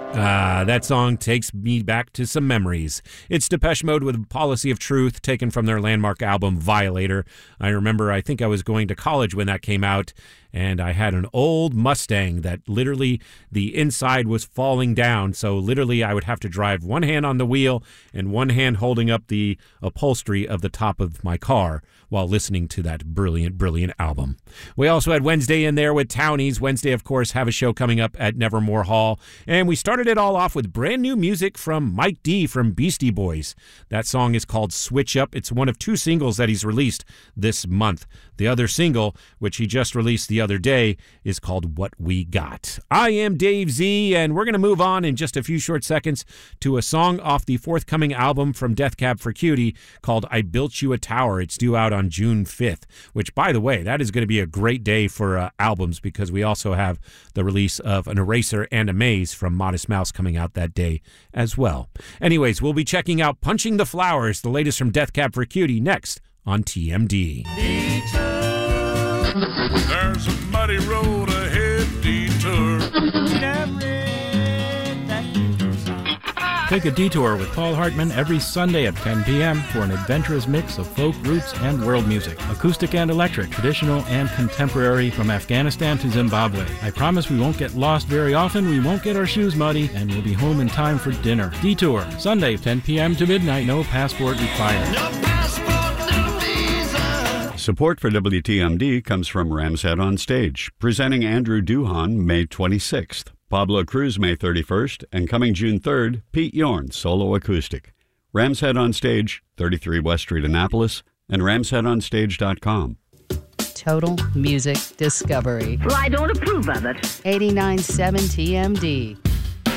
That song takes me back to some memories. It's Depeche Mode with Policy of Truth, taken from their landmark album Violator. I remember, I think I was going to college when that came out, and I had an old Mustang that literally the inside was falling down. So literally I would have to drive one hand on the wheel and one hand holding up the upholstery of the top of my car while listening to that brilliant, brilliant album. We also had Wednesday in there with Townies. Wednesday, of course, have a show coming up at Nevermore Hall. And we started it all off with brand new music from Mike D from Beastie Boys. That song is called Switch Up. It's one of two singles that he's released this month. The other single, which he just released the other day, is called What We Got. I am Dave Z, and we're going to move on in just a few short seconds to a song off the forthcoming album from Death Cab for Cutie called I Built You a Tower. It's due out on June 5th, which, by the way, that is going to be a great day for albums because we also have the release of An Eraser and a Maze from Modest Mouse coming out that day as well. Anyways, we'll be checking out Punching the Flowers, the latest from Death Cab for Cutie, next on TMD. There's a muddy road ahead, detour. Take a detour with Paul Hartman every Sunday at 10 p.m. for an adventurous mix of folk, roots, and world music. Acoustic and electric, traditional and contemporary, from Afghanistan to Zimbabwe. I promise we won't get lost very often, we won't get our shoes muddy, and we'll be home in time for dinner. Detour, Sunday, 10 p.m. to midnight, no passport required. Support for WTMD comes from Ramshead on Stage, presenting Andrew Duhon May 26th, Pablo Cruz May 31st, and coming June 3rd, Pete Yorn, solo acoustic. Ramshead on Stage, 33 West Street, Annapolis, and ramsheadonstage.com. Total Music Discovery. Well, I don't approve of it. 89.7 TMD.